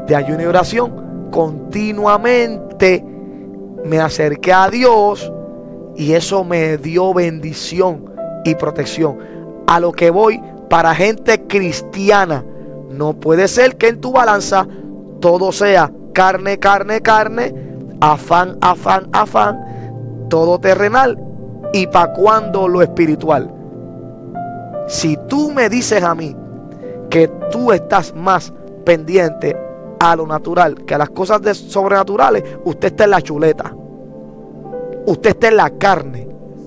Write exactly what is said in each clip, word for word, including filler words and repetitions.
de ayuno y oración, continuamente me acerqué a Dios y eso me dio bendición y protección. A lo que voy, para gente cristiana, no puede ser que en tu balanza todo sea carne, carne, carne, afán, afán, afán, todo terrenal. ¿Y para cuándo lo espiritual? Si tú me dices a mí que tú estás más pendiente a lo natural que a las cosas de sobrenaturales, usted está en la chuleta, usted está en la carne.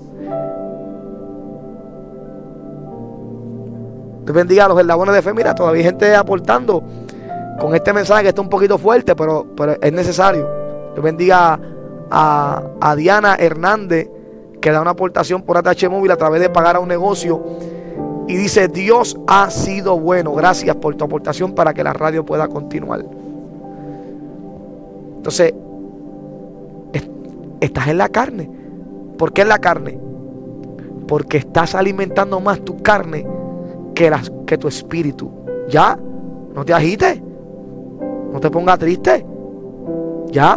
Dios bendiga a los eslabones de fe. Mira, todavía hay gente aportando con este mensaje que está un poquito fuerte, pero, pero es necesario. Dios bendiga a, a Diana Hernández, que da una aportación por A T H Móvil a través de pagar a un negocio. Y dice: Dios ha sido bueno. Gracias por tu aportación para que la radio pueda continuar. Entonces, estás en la carne. ¿Por qué en la carne? Porque estás alimentando más tu carne que, las, que tu espíritu. Ya, no te agites, no te pongas triste. Ya,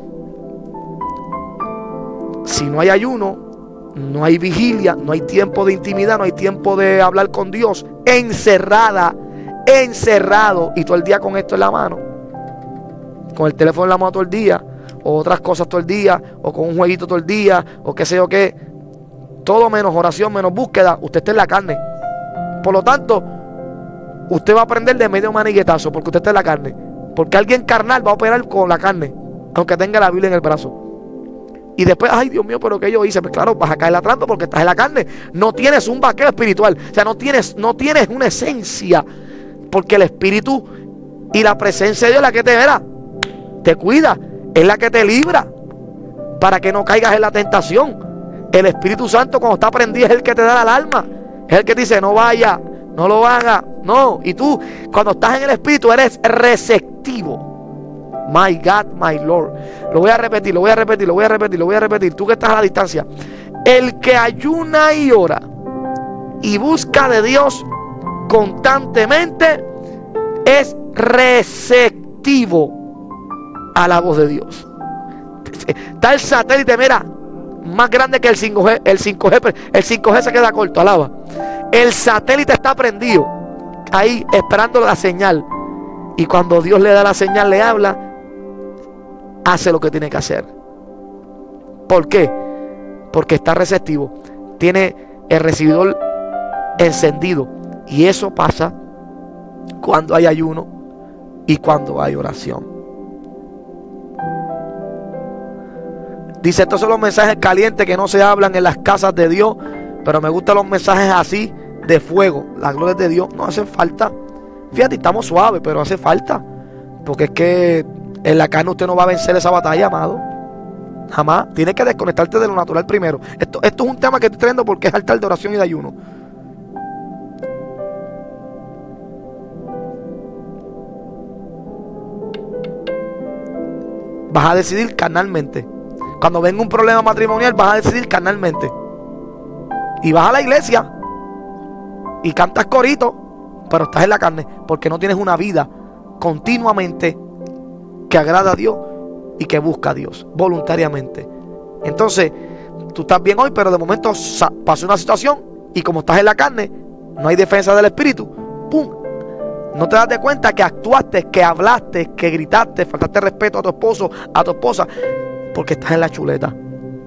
si no hay ayuno, no hay vigilia, no hay tiempo de intimidad, no hay tiempo de hablar con Dios, encerrada, encerrado, y todo el día con esto en la mano, con el teléfono en la mano todo el día, o otras cosas todo el día, o con un jueguito todo el día, o qué sé yo qué, todo menos oración, menos búsqueda, usted está en la carne. Por lo tanto, usted va a aprender de medio maniguetazo, porque usted está en la carne. Porque alguien carnal va a operar con la carne, aunque tenga la Biblia en el brazo. Y después, ay Dios mío, pero ¿qué yo hice? Pues claro, vas a caer la trampa porque estás en la carne. No tienes un vaquero espiritual. O sea, no tienes, no tienes una esencia. Porque el Espíritu y la presencia de Dios es la que te verá, te cuida, es la que te libra para que no caigas en la tentación. El Espíritu Santo, cuando está prendido, es el que te da la alarma. Es el que te dice: no vaya, no lo haga, no. Y tú, cuando estás en el Espíritu, eres receptivo. My God, my Lord. Lo voy a repetir, lo voy a repetir, lo voy a repetir, lo voy a repetir. Tú que estás a la distancia. El que ayuna y ora y busca de Dios constantemente es receptivo a la voz de Dios. Está el satélite, mira, más grande que el cinco G. El cinco G, el cinco G se queda corto, alaba. El satélite está prendido ahí esperando la señal. Y cuando Dios le da la señal, le habla, hace lo que tiene que hacer. ¿Por qué? Porque está receptivo, tiene el recibidor encendido. Y eso pasa cuando hay ayuno y cuando hay oración. Dice: estos son los mensajes calientes que no se hablan en las casas de Dios, pero me gustan los mensajes así, de fuego. La gloria de Dios no hacen falta. Fíjate, estamos suaves, pero hace falta. Porque es que en la carne usted no va a vencer esa batalla, amado. Jamás. Tienes que desconectarte de lo natural primero. Esto, esto es un tema que estoy trayendo porque es altar de oración y de ayuno. Vas a decidir carnalmente. Cuando venga un problema matrimonial, vas a decidir carnalmente. Y vas a la iglesia y cantas corito, pero estás en la carne porque no tienes una vida continuamente que agrada a Dios y que busca a Dios voluntariamente. Entonces, tú estás bien hoy, pero de momento pasó una situación y como estás en la carne, no hay defensa del espíritu. ¡Pum! No te das de cuenta que actuaste, que hablaste, que gritaste, faltaste respeto a tu esposo, a tu esposa, porque estás en la chuleta.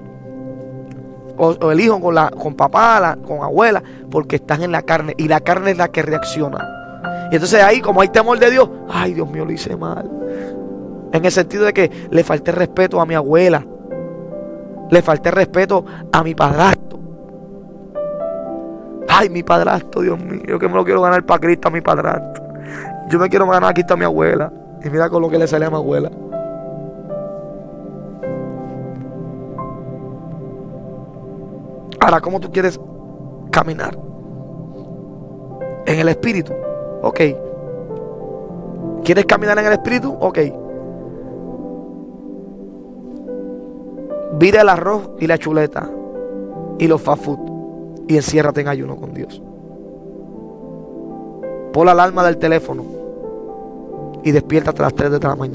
O, o el hijo con, la, con papá, la, con abuela, porque estás en la carne. Y la carne es la que reacciona. Y entonces ahí, como hay temor de Dios, ay Dios mío, lo hice mal. En el sentido de que le falté respeto a mi abuela, le falté respeto a mi padrastro. Ay, mi padrastro, Dios mío, yo que me lo quiero ganar para Cristo a mi padrastro. Yo me quiero ganar aquí a mi abuela. Y mira con lo que le sale a mi abuela. Ahora, ¿cómo tú quieres caminar? En el espíritu. Ok. ¿Quieres caminar en el espíritu? Ok. Vira el arroz y la chuleta y los fast food y enciérrate en ayuno con Dios. Pon la alarma del teléfono y despierta hasta las tres de la mañana.